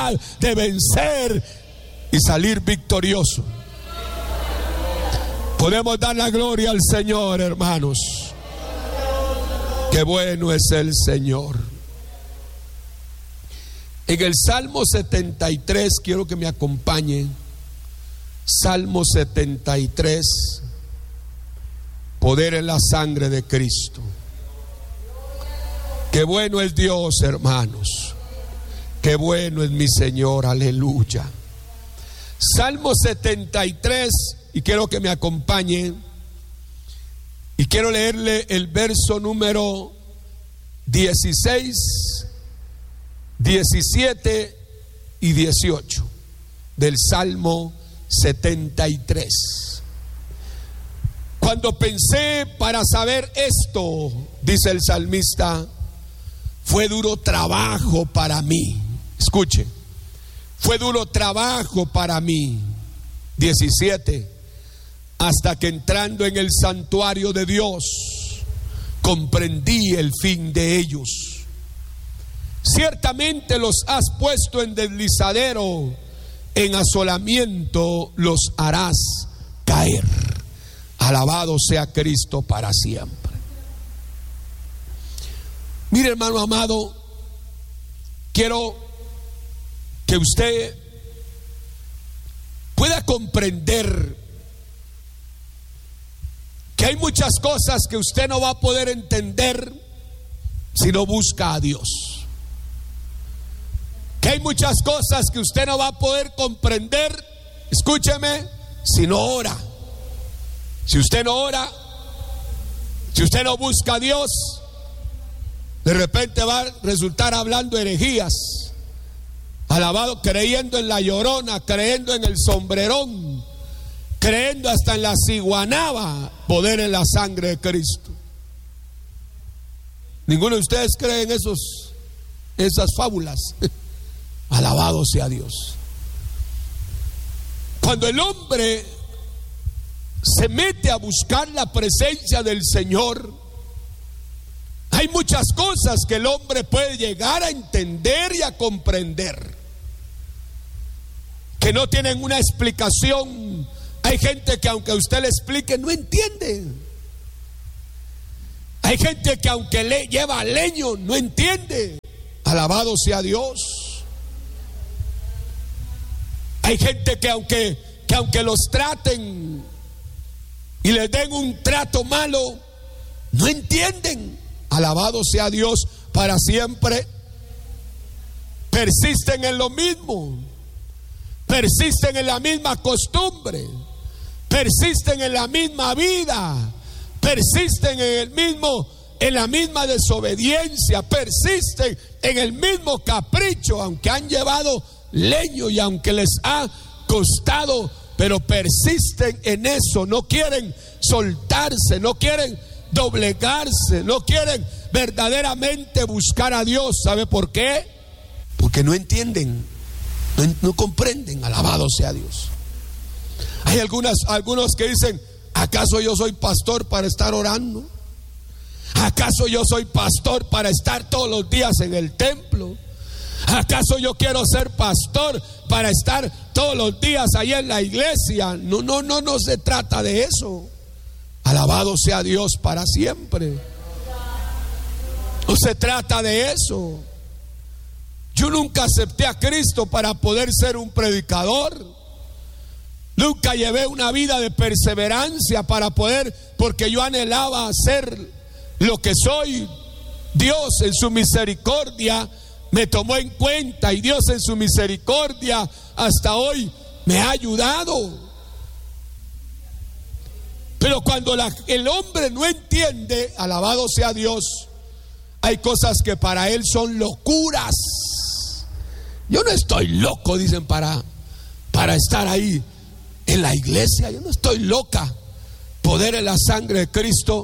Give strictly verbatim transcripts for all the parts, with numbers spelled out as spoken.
de vencer y salir victorioso. Podemos dar la gloria al Señor, hermanos. Qué bueno es el Señor. En el Salmo setenta y tres, quiero que me acompañen. Salmo setenta y tres, poder en la sangre de Cristo. Qué bueno es Dios, hermanos. Qué bueno es mi Señor, aleluya. Salmo setenta y tres, y quiero que me acompañen. Y quiero leerle el verso número dieciséis, diecisiete y dieciocho del Salmo setenta y tres. Cuando pensé para saber esto, dice el salmista, fue duro trabajo para mí. Escuche, fue duro trabajo para mí. diecisiete. Hasta que entrando en el santuario de Dios, comprendí el fin de ellos. Ciertamente los has puesto en deslizadero, en asolamiento los harás caer. Alabado sea Cristo para siempre. Mire, hermano amado, quiero que usted pueda comprender que hay muchas cosas que usted no va a poder entender si no busca a Dios. Que hay muchas cosas que usted no va a poder comprender, escúcheme, si no ora. Si usted no ora, si usted no busca a Dios, de repente va a resultar hablando herejías. Alabado, creyendo en la llorona, creyendo en el sombrerón, creyendo hasta en la ciguanaba, poder en la sangre de Cristo. Ninguno de ustedes cree en esos, esas fábulas. Alabado sea Dios. Cuando el hombre se mete a buscar la presencia del Señor, hay muchas cosas que el hombre puede llegar a entender y a comprender, que no tienen una explicación. Hay gente que aunque usted le explique no entiende. Hay gente que aunque le lleva leño no entiende. Alabado sea Dios. Hay gente que aunque, que aunque los traten y les den un trato malo, no entienden. Alabado sea Dios para siempre. Persisten en lo mismo. Persisten en la misma costumbre. Persisten en la misma vida. Persisten en el mismo, en la misma desobediencia. Persisten en el mismo capricho, aunque han llevado leño y aunque les ha costado, pero persisten en eso. No quieren soltarse, no quieren doblegarse, no quieren verdaderamente buscar a Dios. ¿Sabe por qué? Porque no entienden, no, no comprenden. Alabado sea Dios. Hay algunas, algunos que dicen: ¿acaso yo soy pastor para estar orando? ¿Acaso yo soy pastor para estar todos los días en el templo? ¿Acaso yo quiero ser pastor para estar todos los días ahí en la iglesia? No, no, no, no se trata de eso. Alabado sea Dios para siempre. No se trata de eso. Yo nunca acepté a Cristo para poder ser un predicador. Nunca llevé una vida de perseverancia para poder, porque yo anhelaba ser lo que soy. Dios en su misericordia me tomó en cuenta, y Dios en su misericordia hasta hoy me ha ayudado. Pero cuando la, el hombre no entiende, alabado sea Dios, hay cosas que para él son locuras. Yo no estoy loco, dicen, para, para estar ahí en la iglesia. Yo no estoy loca. Poder en la sangre de Cristo.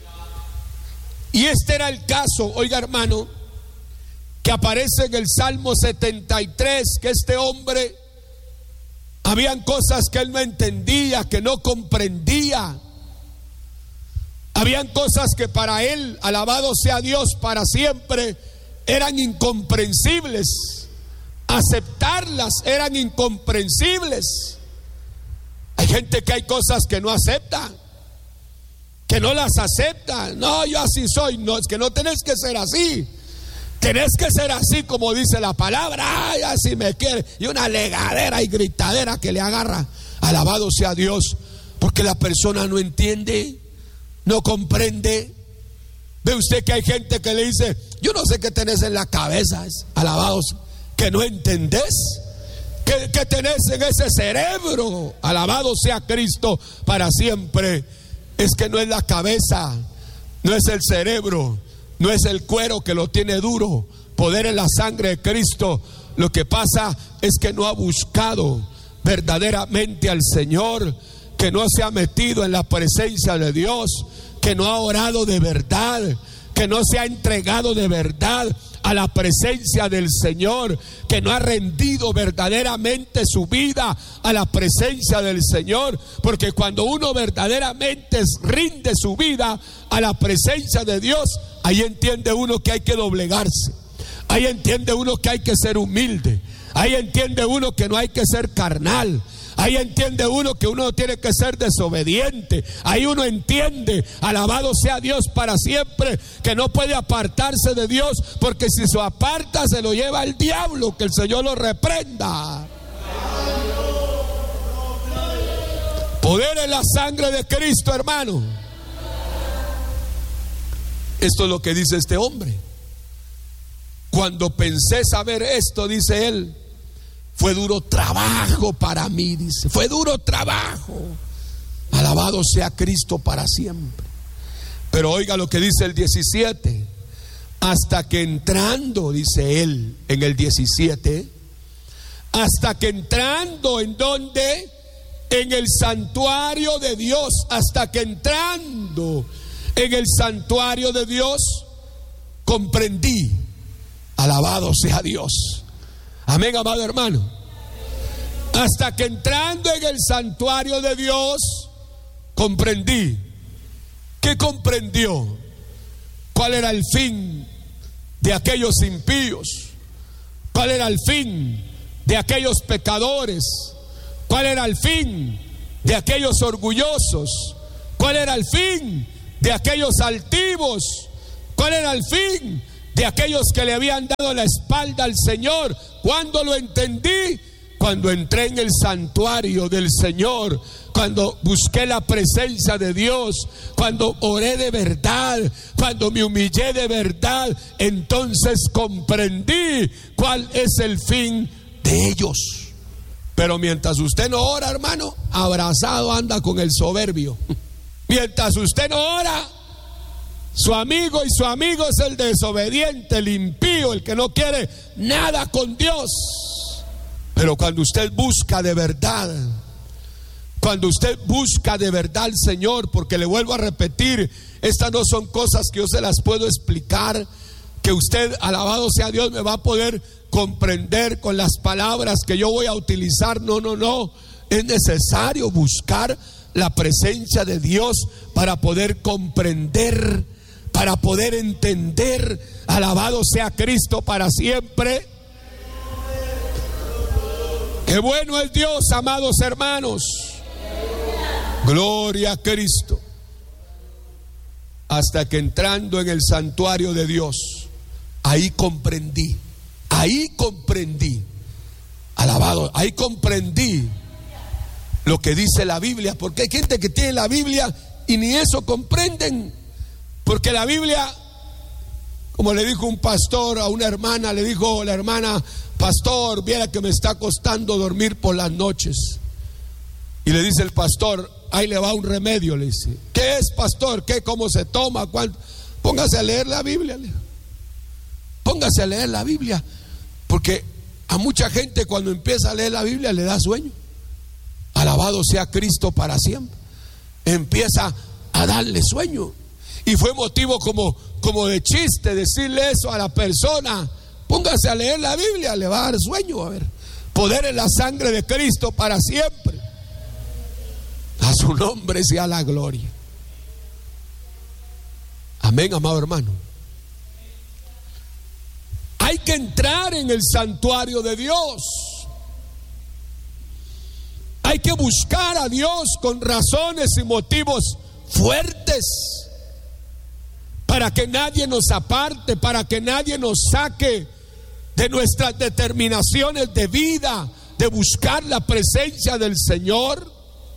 Y este era el caso, oiga hermano, que aparece en el Salmo setenta y tres, que este hombre, habían cosas que él no entendía, que no comprendía. Habían cosas que para él, alabado sea Dios para siempre, eran incomprensibles. aceptarlas eran incomprensibles. Hay gente que hay cosas que no acepta, que no las acepta. No, yo así soy. No, es que no tenés que ser así. Tenés que ser así como dice la palabra. Ay, así me quiere. Y una legadera y gritadera que le agarra. Alabado sea Dios. Porque la persona no entiende, no comprende. Ve usted que hay gente que le dice: yo no sé qué tenés en la cabeza. Alabados, que no entendés. ¿Qué, qué tenés en ese cerebro? Alabado sea Cristo para siempre. Es que no es la cabeza, no es el cerebro, no es el cuero que lo tiene duro. Poder en la sangre de Cristo. Lo que pasa es que no ha buscado verdaderamente al Señor, que no se ha metido en la presencia de Dios, que no ha orado de verdad, que no se ha entregado de verdad a la presencia del Señor, que no ha rendido verdaderamente su vida a la presencia del Señor. Porque cuando uno verdaderamente rinde su vida a la presencia de Dios, ahí entiende uno que hay que doblegarse, ahí entiende uno que hay que ser humilde, ahí entiende uno que no hay que ser carnal, ahí entiende uno que uno tiene que ser desobediente. Ahí uno entiende, alabado sea Dios para siempre, que no puede apartarse de Dios, porque si se aparta se lo lleva el diablo. Que el Señor lo reprenda. Poder en la sangre de Cristo, hermano. Esto es lo que dice este hombre. Cuando pensé saber esto, dice él, fue duro trabajo para mí, dice. Fue duro trabajo. Alabado sea Cristo para siempre. Pero oiga lo que dice el diecisiete. Hasta que entrando, dice él en el diecisiete, hasta que entrando en donde, en el santuario de Dios, hasta que entrando en el santuario de Dios, comprendí. Alabado sea Dios. Amén, amado hermano. Hasta que entrando en el santuario de Dios, comprendí. ¿Qué comprendió? ¿Cuál era el fin de aquellos impíos? ¿Cuál era el fin de aquellos pecadores? ¿Cuál era el fin de aquellos orgullosos? ¿Cuál era el fin de aquellos altivos? ¿Cuál era el fin de aquellos que le habían dado la espalda al Señor? ¿Cuándo lo entendí? Cuando entré en el santuario del Señor, cuando busqué la presencia de Dios, cuando oré de verdad, cuando me humillé de verdad, entonces comprendí cuál es el fin de ellos. Pero mientras usted no ora, hermano, abrazado anda con el soberbio. Mientras usted no ora, su amigo y su amigo es el desobediente, el impío, el que no quiere nada con Dios. Pero cuando usted busca de verdad, cuando usted busca de verdad al Señor, porque le vuelvo a repetir, estas no son cosas que yo se las puedo explicar, que usted, alabado sea Dios, me va a poder comprender con las palabras que yo voy a utilizar. No, no, no. Es necesario buscar la presencia de Dios para poder comprender, para poder entender. Alabado sea Cristo para siempre. Qué bueno es Dios, amados hermanos. Gloria a Cristo. Hasta que entrando en el santuario de Dios, ahí comprendí, ahí comprendí, alabado, ahí comprendí lo que dice la Biblia. Porque hay gente que tiene la Biblia y ni eso comprenden. Porque la Biblia, como le dijo un pastor a una hermana, le dijo la hermana: pastor, viera que me está costando dormir por las noches. Y le dice el pastor: ahí le va un remedio. Le dice: ¿qué es, pastor? ¿Qué? ¿Cómo se toma? ¿Cuánto? Póngase a leer la Biblia. Póngase a leer la Biblia. Porque a mucha gente cuando empieza a leer la Biblia le da sueño. Alabado sea Cristo para siempre. Empieza a darle sueño. Y fue motivo como, como de chiste decirle eso a la persona: póngase a leer la Biblia, le va a dar sueño. A ver, poder en la sangre de Cristo para siempre. A su nombre sea la gloria. Amén, amado hermano. Hay que entrar en el santuario de Dios. Hay que buscar a Dios con razones y motivos fuertes, para que nadie nos aparte, para que nadie nos saque de nuestras determinaciones de vida, de buscar la presencia del Señor.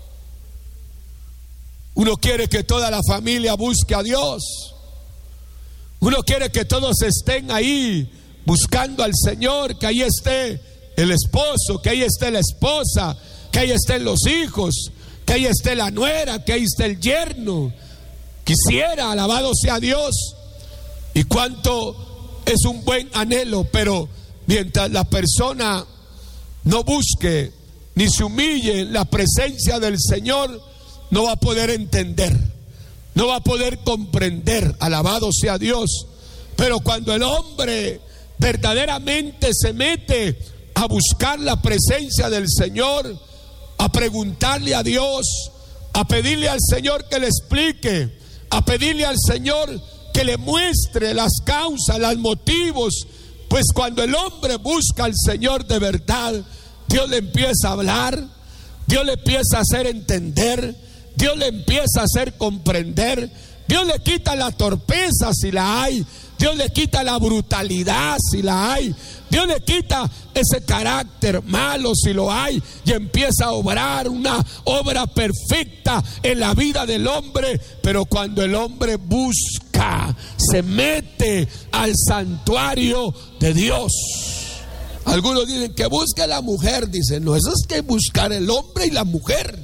Uno quiere que toda la familia busque a Dios. Uno quiere que todos estén ahí buscando al Señor, que ahí esté el esposo, que ahí esté la esposa, que ahí estén los hijos, que ahí esté la nuera, que ahí esté el yerno. Quisiera, alabado sea Dios, y cuánto es un buen anhelo, pero mientras la persona no busque ni se humille en la presencia del Señor, no va a poder entender, no va a poder comprender, alabado sea Dios. Pero cuando el hombre verdaderamente se mete a buscar la presencia del Señor, a preguntarle a Dios, a pedirle al Señor que le explique, a pedirle al Señor que le muestre las causas, los motivos, pues cuando el hombre busca al Señor de verdad, Dios le empieza a hablar, Dios le empieza a hacer entender, Dios le empieza a hacer comprender, Dios le quita la torpeza si la hay, Dios le quita la brutalidad si la hay, Dios le quita ese carácter malo si lo hay, y empieza a obrar una obra perfecta en la vida del hombre. Pero cuando el hombre busca, se mete al santuario de Dios. Algunos dicen que busque la mujer, dicen, no, eso es que buscar el hombre y la mujer.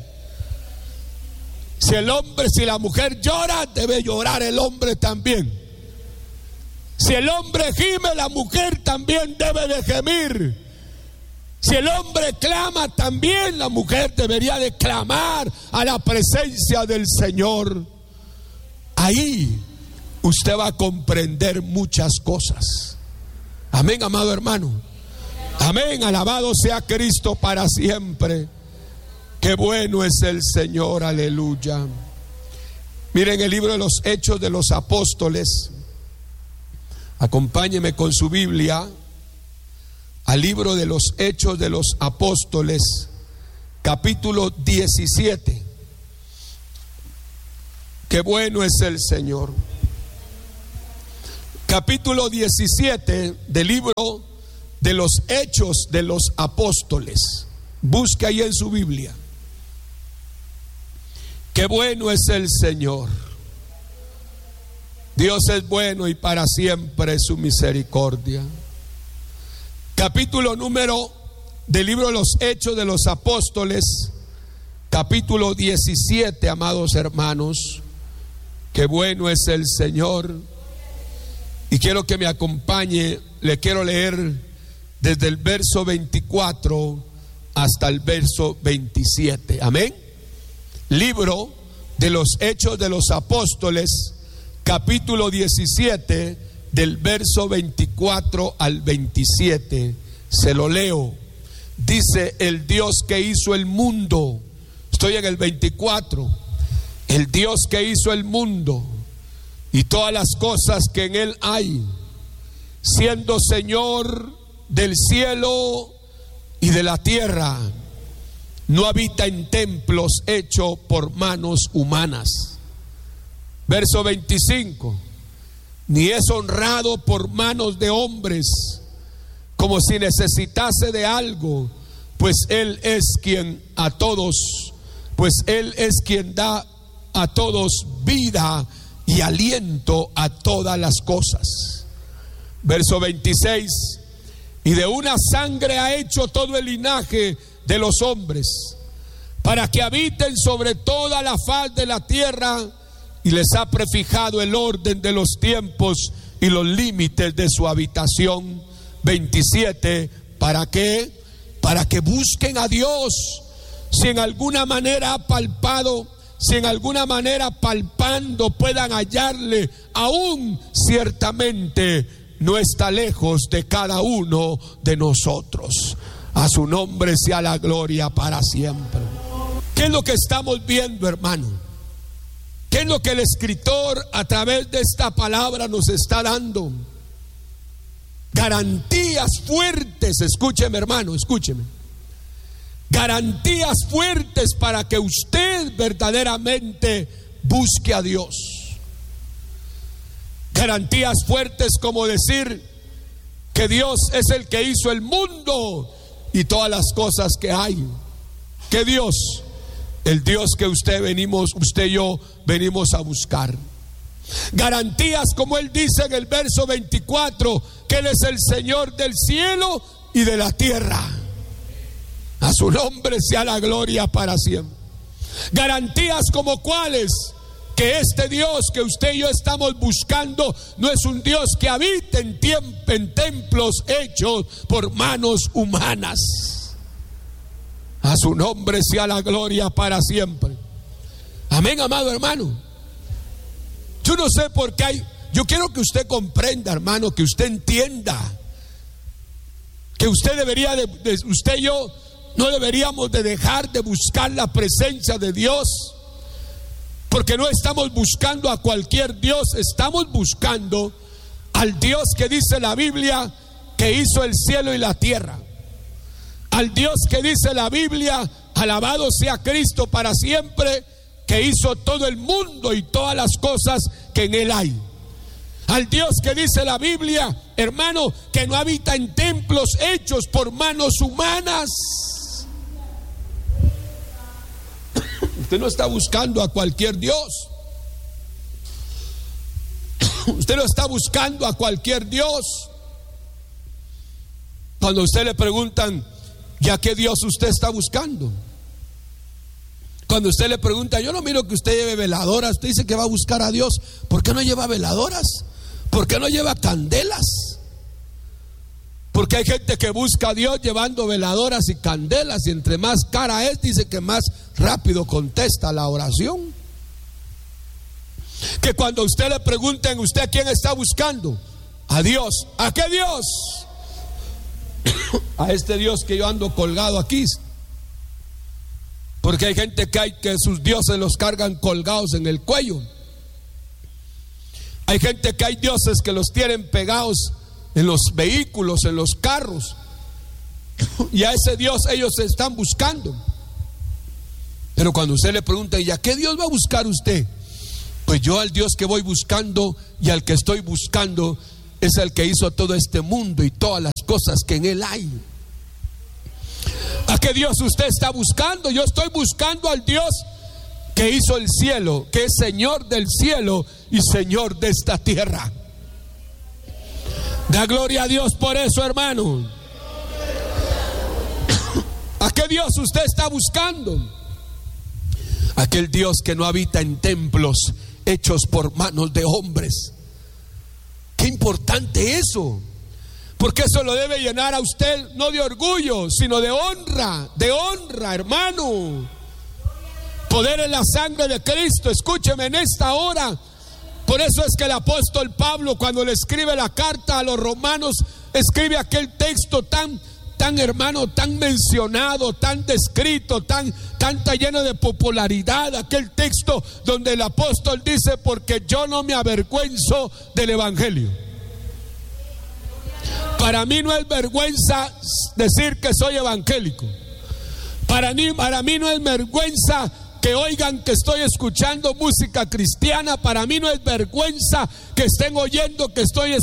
Si el hombre, si la mujer llora, debe llorar el hombre también. Si el hombre gime, la mujer también debe de gemir. Si el hombre clama, también la mujer debería de clamar a la presencia del Señor. Ahí usted va a comprender muchas cosas. Amén, amado hermano. Amén, alabado sea Cristo para siempre. Qué bueno es el Señor, aleluya. Miren el libro de los Hechos de los Apóstoles. Acompáñeme con su Biblia al libro de los Hechos de los Apóstoles, capítulo diecisiete. Qué bueno es el Señor. Capítulo diecisiete del libro de los Hechos de los Apóstoles. Busque ahí en su Biblia. Qué bueno es el Señor. Dios es bueno y para siempre su misericordia. Capítulo número del libro de los Hechos de los Apóstoles, capítulo diecisiete, amados hermanos. Qué bueno es el Señor. Y quiero que me acompañe. Le quiero leer desde el verso veinticuatro hasta el verso veintisiete. Amén. Libro de los Hechos de los Apóstoles, capítulo diecisiete, del verso veinticuatro al veintisiete. Se lo leo. Dice: el Dios que hizo el mundo. Estoy en el veinticuatro. El Dios que hizo el mundo y todas las cosas que en él hay, siendo Señor del cielo y de la tierra, no habita en templos hechos por manos humanas. Verso veinticinco. Ni es honrado por manos de hombres, como si necesitase de algo, pues él es quien a todos, pues él es quien da a todos vida y aliento a todas las cosas. Verso veintiséis. Y de una sangre ha hecho todo el linaje de los hombres, para que habiten sobre toda la faz de la tierra, y les ha prefijado el orden de los tiempos y los límites de su habitación. veintisiete. ¿Para qué? Para que busquen a Dios. Si en alguna manera ha palpado, si en alguna manera palpando puedan hallarle, aún ciertamente no está lejos de cada uno de nosotros. A su nombre sea la gloria para siempre. ¿Qué es lo que estamos viendo, hermano? ¿Qué es lo que el escritor a través de esta palabra nos está dando? garantías fuertes, escúcheme hermano, escúcheme, garantías fuertes para que usted verdaderamente busque a Dios. Garantías fuertes como decir que Dios es el que hizo el mundo y todas las cosas que hay. Que Dios, el Dios que usted venimos, usted y yo venimos a buscar. Garantías como él dice en el verso veinticuatro, que Él es el Señor del cielo y de la tierra. A su nombre sea la gloria para siempre. Garantías como cuáles, que este Dios que usted y yo estamos buscando no es un Dios que habita en, tiemp- en templos hechos por manos humanas. A su nombre sea la gloria para siempre. Amén, amado hermano. Yo no sé por qué hay, yo quiero que usted comprenda, hermano, que usted entienda que usted debería de, de usted y yo no deberíamos de dejar de buscar la presencia de Dios, porque no estamos buscando a cualquier Dios, estamos buscando al Dios que dice la Biblia que hizo el cielo y la tierra, al Dios que dice la Biblia, alabado sea Cristo para siempre, que hizo todo el mundo y todas las cosas que en él hay. Al Dios que dice la Biblia, hermano, que no habita en templos hechos por manos humanas. Usted no está buscando a cualquier Dios. Usted no está buscando a cualquier Dios. Cuando a usted le preguntan, ¿y a qué Dios usted está buscando? Cuando usted le pregunta, yo no miro que usted lleve veladoras, usted dice que va a buscar a Dios, ¿por qué no lleva veladoras? ¿Por qué no lleva candelas? Porque hay gente que busca a Dios llevando veladoras y candelas, y entre más cara es, dice que más rápido contesta la oración. Que cuando usted le pregunten, ¿usted a quién está buscando? A Dios. ¿A qué Dios? A este Dios que yo ando colgado aquí. Porque hay gente que hay que sus dioses los cargan colgados en el cuello. Hay gente que hay dioses que los tienen pegados en los vehículos, en los carros. Y a ese Dios ellos se están buscando. Pero cuando usted le pregunta, ¿y a qué Dios va a buscar usted? Pues yo al Dios que voy buscando y al que estoy buscando es el que hizo todo este mundo y todas las cosas que en él hay. ¿A qué Dios usted está buscando? Yo estoy buscando al Dios que hizo el cielo, que es Señor del cielo y Señor de esta tierra. Da gloria a Dios por eso, hermano. ¿A qué Dios usted está buscando? Aquel Dios que no habita en templos hechos por manos de hombres. Qué importante eso. Porque eso lo debe llenar a usted no de orgullo, sino de honra, de honra, hermano. Poder en la sangre de Cristo. Escúcheme en esta hora. Por eso es que el apóstol Pablo, cuando le escribe la carta a los romanos, escribe aquel texto tan, tan hermano, tan mencionado, tan descrito, tan, tan lleno de popularidad. Aquel texto donde el apóstol dice, porque yo no me avergüenzo del evangelio. Para mí no es vergüenza decir que soy evangélico. Para mí, para mí no es vergüenza que oigan que estoy escuchando música cristiana. Para mí no es vergüenza que estén oyendo que estoy